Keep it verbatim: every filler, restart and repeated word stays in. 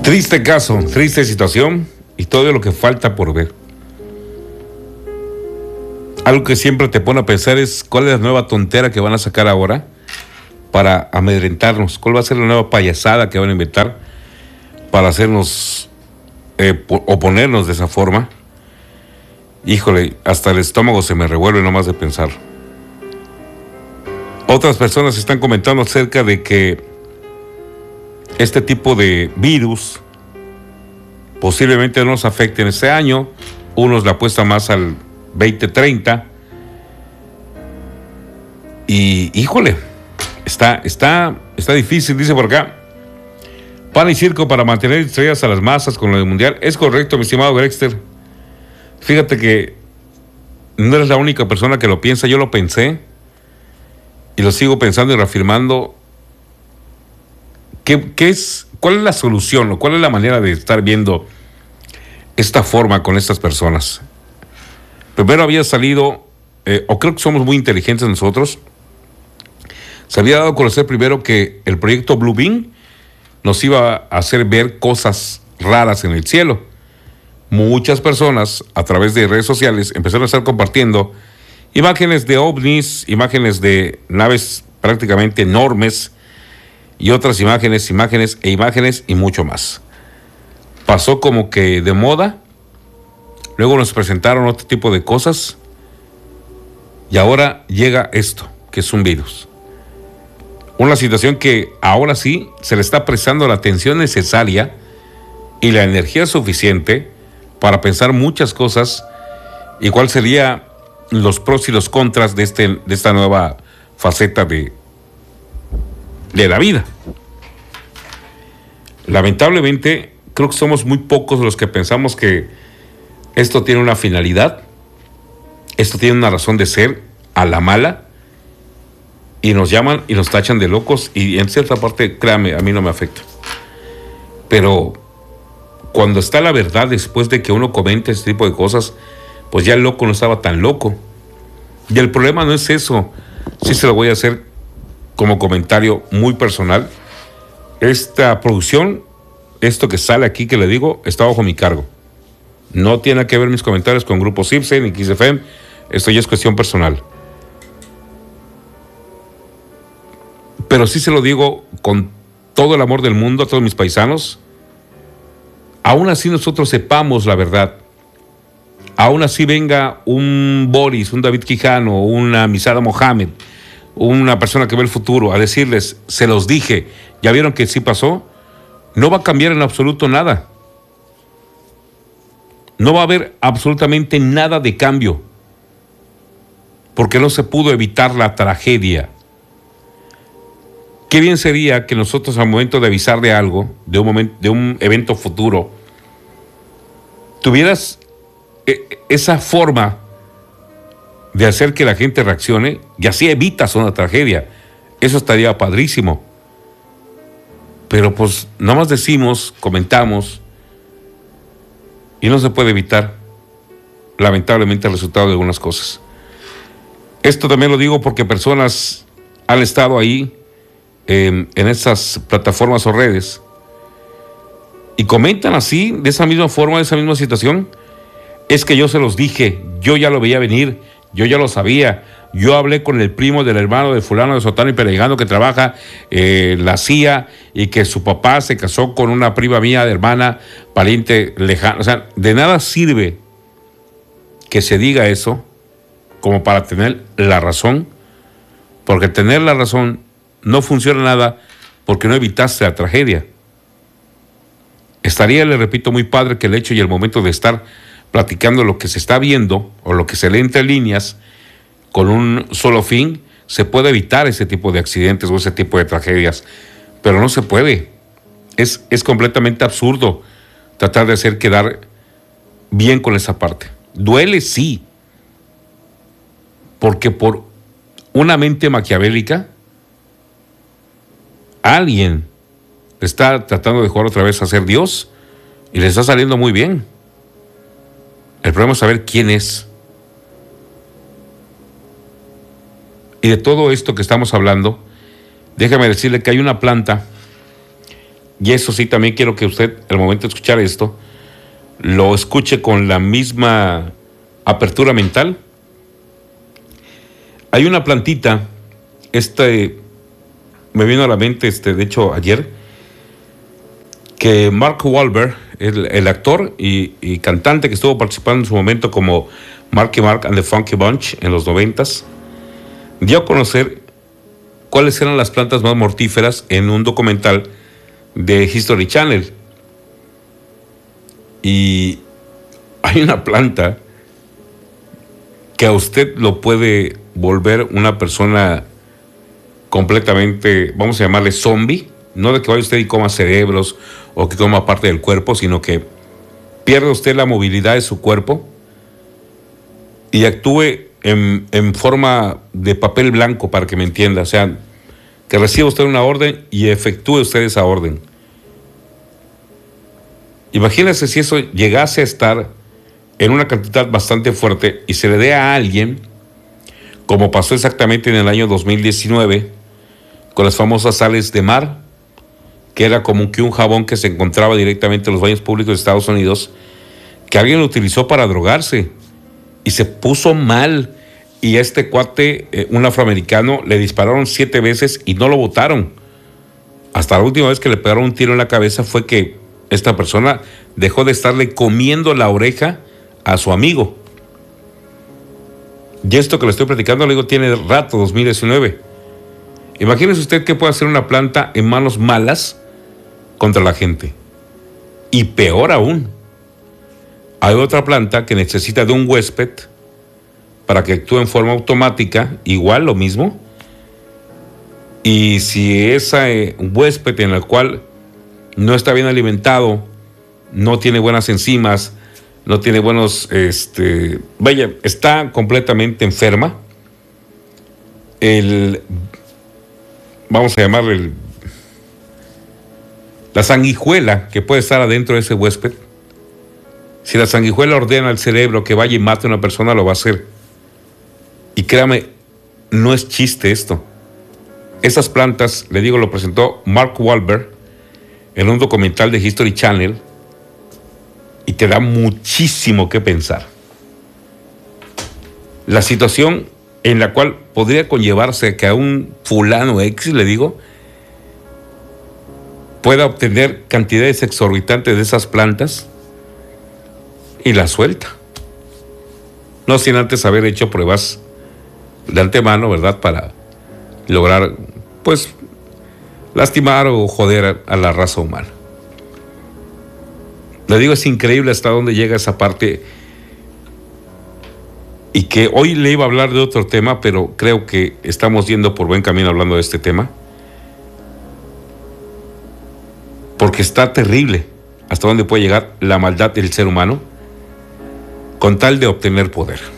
Triste caso, triste situación y todo lo que falta por ver. Algo que siempre te pone a pensar es cuál es la nueva tontera que van a sacar ahora para amedrentarnos, cuál va a ser la nueva payasada que van a inventar para hacernos eh, oponernos de esa forma. Híjole, hasta el estómago se me revuelve nomás de pensar. Otras personas están comentando acerca de que este tipo de virus posiblemente no nos afecte en este año. Unos la apuestan más al veinte treinta. Y híjole, está, está, está difícil, dice por acá. Pan y circo para mantener distraídas a las masas con lo del mundial. Es correcto, mi estimado Grexter. Fíjate que no eres la única persona que lo piensa. Yo lo pensé y lo sigo pensando y reafirmando. ¿Qué, qué es, ¿Cuál es la solución o cuál es la manera de estar viendo esta forma con estas personas? Primero había salido, eh, o creo que somos muy inteligentes nosotros, se había dado a conocer primero que el proyecto Blue Beam nos iba a hacer ver cosas raras en el cielo. Muchas personas a través de redes sociales empezaron a estar compartiendo imágenes de ovnis, imágenes de naves prácticamente enormes y otras imágenes, imágenes e imágenes y mucho más. Pasó como que de moda, luego nos presentaron otro tipo de cosas y ahora llega esto, que es un virus. Una situación que ahora sí se le está prestando la atención necesaria y la energía suficiente para pensar muchas cosas y cuál sería los pros y los contras de, este, de esta nueva faceta de, de la vida. Lamentablemente, creo que somos muy pocos los que pensamos que esto tiene una finalidad, esto tiene una razón de ser a la mala, y nos llaman y nos tachan de locos, y en cierta parte, créame, a mí no me afecta. Pero cuando está la verdad después de que uno comente este tipo de cosas, pues ya el loco no estaba tan loco. Y el problema no es eso. Sí se lo voy a hacer como comentario muy personal. Esta producción, esto que sale aquí que le digo, está bajo mi cargo. No tiene que ver mis comentarios con Grupo Cipse ni Kiss F M. Esto ya es cuestión personal. Pero sí se lo digo con todo el amor del mundo a todos mis paisanos. Aún así nosotros sepamos la verdad, aún así venga un Boris, un David Quijano, una Misada Mohamed, una persona que ve el futuro a decirles, se los dije, ya vieron que sí pasó, no va a cambiar en absoluto nada. No va a haber absolutamente nada de cambio, porque no se pudo evitar la tragedia. Qué bien sería que nosotros al momento de avisar de algo, de un momento, de un evento futuro, tuvieras esa forma de hacer que la gente reaccione y así evitas una tragedia. Eso estaría padrísimo. Pero pues nada más decimos, comentamos y no se puede evitar, lamentablemente, el resultado de algunas cosas. Esto también lo digo porque personas han estado ahí eh, en esas plataformas o redes y comentan así, de esa misma forma, de esa misma situación. Es que yo se los dije, yo ya lo veía venir, yo ya lo sabía, yo hablé con el primo del hermano de fulano de Sotano y Perengano que trabaja eh, la C I A y que su papá se casó con una prima mía de hermana, pariente lejano. O sea, de nada sirve que se diga eso como para tener la razón, porque tener la razón no funciona nada porque no evitaste la tragedia. Estaría, le repito, muy padre que el hecho y el momento de estar platicando lo que se está viendo o lo que se lee entre líneas con un solo fin, se puede evitar ese tipo de accidentes o ese tipo de tragedias, pero no se puede. Es, es completamente absurdo tratar de hacer quedar bien con esa parte. Duele, sí, porque por una mente maquiavélica alguien está tratando de jugar otra vez a ser Dios y le está saliendo muy bien. El problema es saber quién es. Y de todo esto que estamos hablando, déjame decirle que hay una planta Y eso sí, también quiero que usted, al momento de escuchar esto, lo escuche con la misma apertura mental. Hay una plantita, este, me vino a la mente, este, de hecho, ayer, que Mark Wahlberg, el, el actor y, y cantante que estuvo participando en su momento como Marky Mark and the Funky Bunch en los noventas, dio a conocer cuáles eran las plantas más mortíferas en un documental de History Channel. Y hay una planta que a usted lo puede volver una persona completamente, vamos a llamarle zombie, no de que vaya usted y coma cerebros o que coma parte del cuerpo, sino que pierda usted la movilidad de su cuerpo y actúe en, en forma de papel blanco, para que me entienda. O sea, que reciba usted una orden y efectúe usted esa orden. Imagínese si eso llegase a estar en una cantidad bastante fuerte y se le dé a alguien, como pasó exactamente en el año dos mil diecinueve, con las famosas sales de mar, que era como que un jabón que se encontraba directamente en los baños públicos de Estados Unidos, que alguien lo utilizó para drogarse y se puso mal. Y a este cuate, eh, un afroamericano, le dispararon siete veces y no lo botaron. Hasta la última vez que le pegaron un tiro en la cabeza fue que esta persona dejó de estarle comiendo la oreja a su amigo. Y esto que le estoy platicando, le digo, tiene rato, dos mil diecinueve. Imagínese usted qué puede hacer una planta en manos malas contra la gente. Y peor aún, hay otra planta que necesita de un huésped para que actúe en forma automática, igual lo mismo. Y si ese huésped en el cual no está bien alimentado, no tiene buenas enzimas, no tiene buenos, este, vaya, está completamente enferma, el, vamos a llamarle el, la sanguijuela que puede estar adentro de ese huésped, si la sanguijuela ordena al cerebro que vaya y mate a una persona, lo va a hacer. Y créame, no es chiste esto. Esas plantas, le digo, lo presentó Mark Wahlberg en un documental de History Channel y te da muchísimo que pensar. La situación en la cual podría conllevarse que a un fulano X, le digo, pueda obtener cantidades exorbitantes de esas plantas y la suelta. No sin antes haber hecho pruebas de antemano, ¿verdad? Para lograr, pues, lastimar o joder a, a la raza humana. Le digo, es increíble hasta dónde llega esa parte. Y que hoy le iba a hablar de otro tema, pero creo que estamos yendo por buen camino hablando de este tema. Porque está terrible hasta dónde puede llegar la maldad del ser humano con tal de obtener poder.